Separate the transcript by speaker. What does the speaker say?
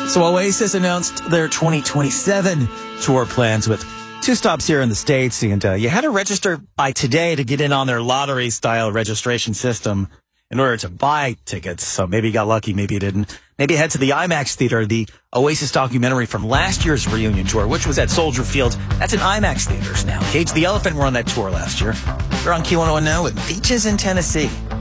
Speaker 1: So Oasis announced their 2027 tour plans with 2 stops here in the States, and you had to register by today to get in on their lottery-style registration system in order to buy tickets. So maybe you got lucky, maybe you didn't. Maybe head to the IMAX Theater, the Oasis documentary from last year's reunion tour, which was at Soldier Field. That's in IMAX theaters now. Cage the Elephant were on that tour last year. They're on Q101 now with Beaches in Tennessee.